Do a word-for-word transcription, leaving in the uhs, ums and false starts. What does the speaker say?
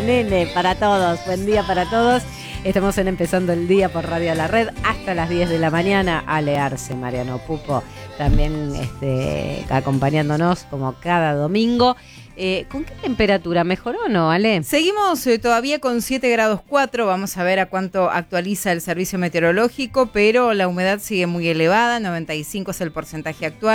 Nene, para todos, buen día para todos. Estamos en Empezando el Día por Radio La Red hasta las diez de la mañana. Ale Arce, Mariano Pupo, también este, acompañándonos como cada domingo. Eh, ¿Con qué temperatura? ¿Mejoró o no, Ale? Seguimos eh, todavía con siete grados cuatro, vamos a ver a cuánto actualiza el servicio meteorológico, pero la humedad sigue muy elevada, noventa y cinco es el porcentaje actual.